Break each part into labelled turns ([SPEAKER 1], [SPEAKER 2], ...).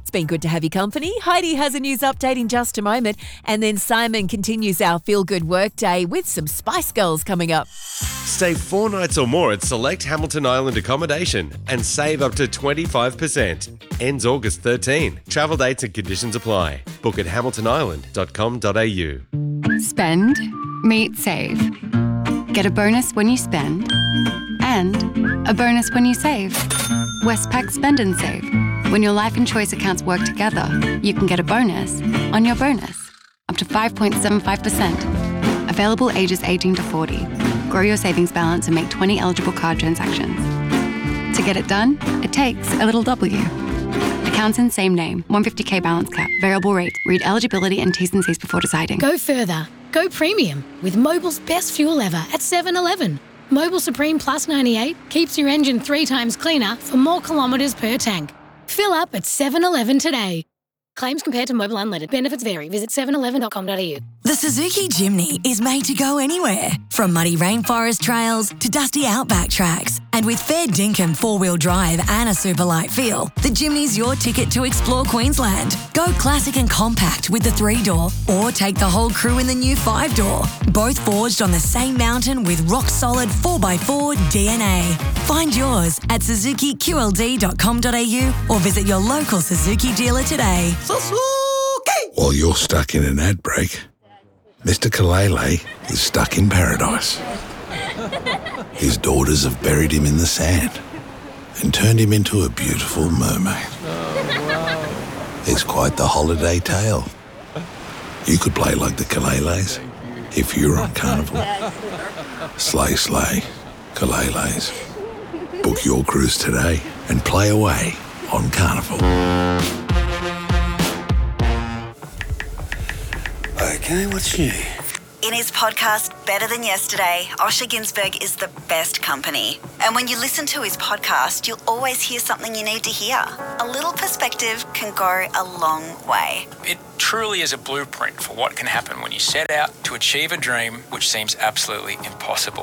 [SPEAKER 1] It's been good to have your company. Heidi has a news update in just a moment. And then Simon continues our feel-good workday with some Spice Girls coming up.
[SPEAKER 2] Stay 4 nights or more at select Hamilton Island accommodation and save up to 25%. Ends August 13. Travel dates and conditions apply. Book at hamiltonisland.com.au.
[SPEAKER 3] Spend, meet, save. Get a bonus when you spend and a bonus when you save. Westpac Spend and Save. When your life and choice accounts work together, you can get a bonus on your bonus, up to 5.75%. Available ages 18 to 40. Grow your savings balance and make 20 eligible card transactions. To get it done, it takes a little W. Accounts in same name, 150k balance cap, variable rate. Read eligibility and T's and C's before deciding.
[SPEAKER 4] Go further. Go premium with Mobil's best fuel ever at 7-Eleven. Mobil Supreme Plus 98 keeps your engine 3 times cleaner for more kilometres per tank. Fill up at 7-Eleven today. Claims compared to Mobil Unleaded. Benefits vary. Visit 711.com.au.
[SPEAKER 5] The Suzuki Jimny is made to go anywhere, from muddy rainforest trails to dusty outback tracks. And with fair dinkum 4-wheel drive and a super light feel, the Jimny's your ticket to explore Queensland. Go classic and compact with the 3-door, or take the whole crew in the new 5-door. Both forged on the same mountain with rock-solid 4x4 DNA. Find yours at suzukiqld.com.au or visit your local Suzuki dealer today.
[SPEAKER 6] While you're stuck in an ad break, Mr. Kalele is stuck in paradise. His daughters have buried him in the sand and turned him into a beautiful mermaid. It's quite the holiday tale. You could play like the Kaleles if you were on Carnival. Slay, slay, Kaleles. Book your cruise today and play away on Carnival.
[SPEAKER 7] Okay, what's new?
[SPEAKER 8] In his podcast, Better Than Yesterday, Osher Günsberg is the best company. And when you listen to his podcast, you'll always hear something you need to hear. A little perspective can go a long way.
[SPEAKER 9] It truly is a blueprint for what can happen when you set out to achieve a dream which seems absolutely impossible.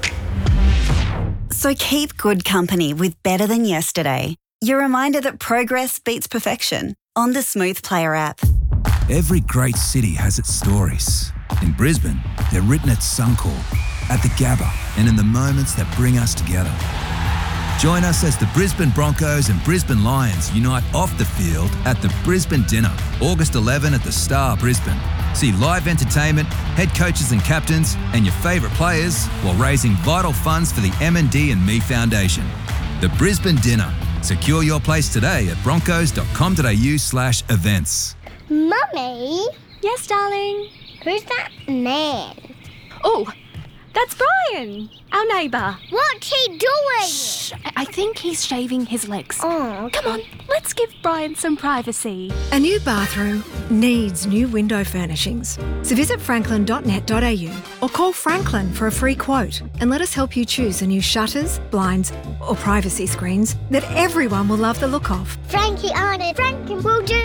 [SPEAKER 8] So keep good company with Better Than Yesterday. Your reminder that progress beats perfection on the Smooth Player app.
[SPEAKER 10] Every great city has its stories. In Brisbane, they're written at Suncorp, at the Gabba, and in the moments that bring us together. Join us as the Brisbane Broncos and Brisbane Lions unite off the field at the Brisbane Dinner, August 11 at the Star Brisbane. See live entertainment, head coaches and captains, and your favourite players while raising vital funds for the M&D and Me Foundation. The Brisbane Dinner. Secure your place today at broncos.com.au/events.
[SPEAKER 11] Mummy?
[SPEAKER 12] Yes, darling?
[SPEAKER 11] Who's that man?
[SPEAKER 12] Oh, that's Brian, our neighbour.
[SPEAKER 11] What's he doing?
[SPEAKER 12] Shh, I think he's shaving his legs.
[SPEAKER 11] Oh, okay.
[SPEAKER 12] Come on, let's give Brian some privacy.
[SPEAKER 13] A new bathroom needs new window furnishings. So visit franklin.net.au or call Franklin for a free quote and let us help you choose the new shutters, blinds or privacy screens that everyone will love the look of.
[SPEAKER 11] Frankie on it. Franklin will do.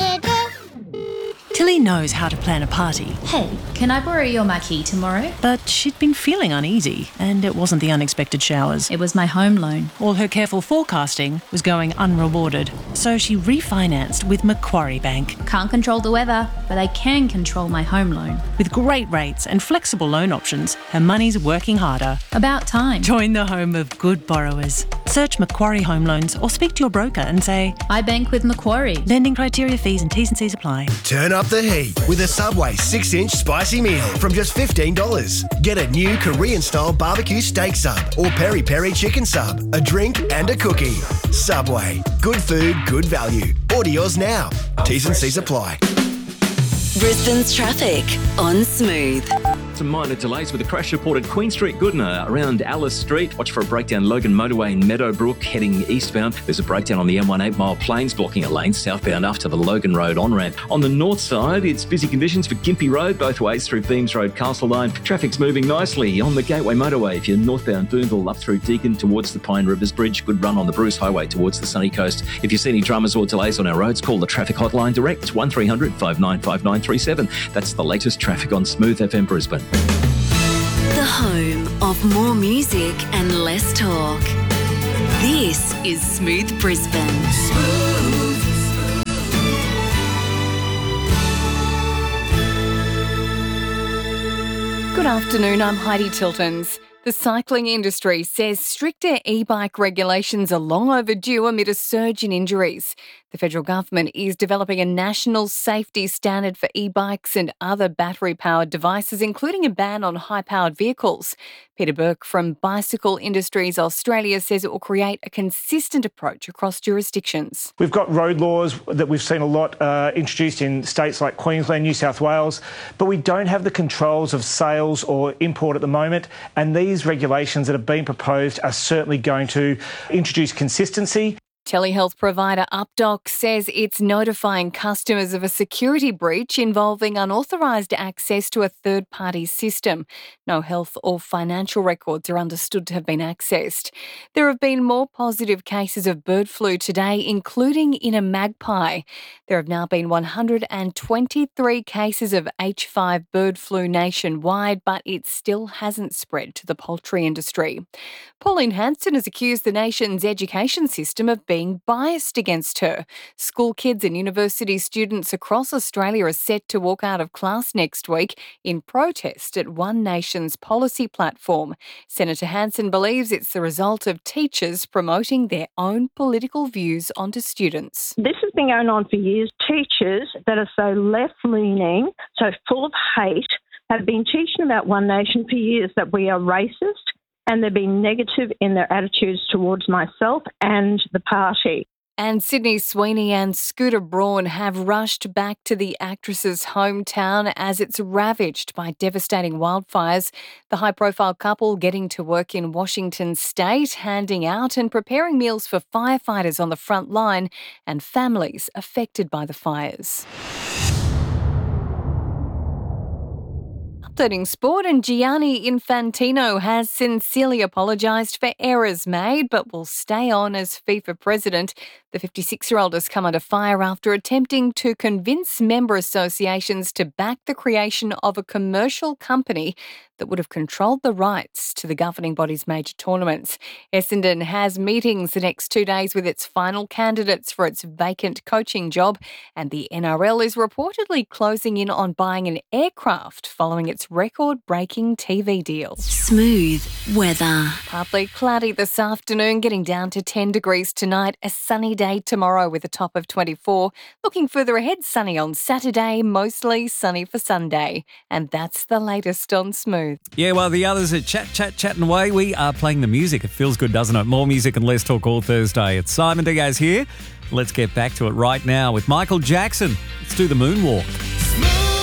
[SPEAKER 14] Tilly knows how to plan a party.
[SPEAKER 15] Hey, can I borrow your marquee tomorrow?
[SPEAKER 14] But she'd been feeling uneasy, and it wasn't the unexpected showers.
[SPEAKER 15] It was my home loan.
[SPEAKER 14] All her careful forecasting was going unrewarded, so she refinanced with Macquarie Bank.
[SPEAKER 15] Can't control the weather, but I can control my home loan.
[SPEAKER 14] With great rates and flexible loan options, her money's working harder.
[SPEAKER 15] About time.
[SPEAKER 14] Join the home of good borrowers. Search Macquarie Home Loans or speak to your broker and say,
[SPEAKER 15] I bank with Macquarie.
[SPEAKER 14] Lending criteria, fees and T's and C's apply.
[SPEAKER 16] Turn up the heat with a Subway 6-inch spicy meal from just $15. Get a new Korean-style barbecue steak sub or peri-peri chicken sub, a drink and a cookie. Subway. Good food, good value. Order yours now. T's and C's apply.
[SPEAKER 17] Brisbane's traffic on Smooth.
[SPEAKER 18] Some minor delays with a crash reported Queen Street, Goodna, around Alice Street. Watch for a breakdown Logan Motorway in Meadowbrook heading eastbound. There's a breakdown on the M1 8-mile Plains blocking a lane southbound after the Logan Road on-ramp. On the north side, it's busy conditions for Gympie Road both ways through Beams Road, Castle Line. Traffic's moving nicely on the Gateway Motorway if you're northbound Boonville up through Deakin towards the Pine Rivers Bridge. Good run on the Bruce Highway towards the Sunny Coast. If you see any dramas or delays on our roads, call the traffic hotline direct 1300 595937. That's the latest traffic on Smooth FM Brisbane.
[SPEAKER 17] The home of more music and less talk. This is Smooth Brisbane. Smooth.
[SPEAKER 19] Good afternoon, I'm Heidi Tiltons. The cycling industry says stricter e-bike regulations are long overdue amid a surge in injuries. The federal government is developing a national safety standard for e-bikes and other battery-powered devices, including a ban on high-powered vehicles. Peter Burke from Bicycle Industries Australia says it will create a consistent approach across jurisdictions.
[SPEAKER 20] We've got road laws that we've seen a lot introduced in states like Queensland, New South Wales, but we don't have the controls of sales or import at the moment, and these regulations that have been proposed are certainly going to introduce consistency.
[SPEAKER 19] Telehealth provider UpDoc says it's notifying customers of a security breach involving unauthorised access to a third-party system. No health or financial records are understood to have been accessed. There have been more positive cases of bird flu today, including in a magpie. There have now been 123 cases of H5 bird flu nationwide, but it still hasn't spread to the poultry industry. Pauline Hanson has accused the nation's education system of being biased against her. School kids and university students across Australia are set to walk out of class next week in protest at One Nation's policy platform. Senator Hanson believes it's the result of teachers promoting their own political views onto students.
[SPEAKER 21] This has been going on for years. Teachers that are so left-leaning, so full of hate, have been teaching about One Nation for years that we are racist, and they've been negative in their attitudes towards myself and the party.
[SPEAKER 19] And Sydney Sweeney and Scooter Braun have rushed back to the actress's hometown as it's ravaged by devastating wildfires. The high-profile couple getting to work in Washington state, handing out and preparing meals for firefighters on the front line and families affected by the fires. Updating sport, and Gianni Infantino has sincerely apologised for errors made but will stay on as FIFA president. The 56-year-old has come under fire after attempting to convince member associations to back the creation of a commercial company that would have controlled the rights to the governing body's major tournaments. Essendon has meetings the next 2 days with its final candidates for its vacant coaching job, and the NRL is reportedly closing in on buying an aircraft following its record-breaking TV deal.
[SPEAKER 17] Smooth weather.
[SPEAKER 19] Partly cloudy this afternoon, getting down to 10 degrees tonight. A sunny day tomorrow with a top of 24. Looking further ahead, sunny on Saturday, mostly sunny for Sunday. And that's the latest on Smooth.
[SPEAKER 22] Yeah, while the others are chatting away, we are playing the music. It feels good, doesn't it? More music and less talk all Thursday. It's Simon Diaz here. Let's get back to it right now with Michael Jackson. Let's do the moonwalk.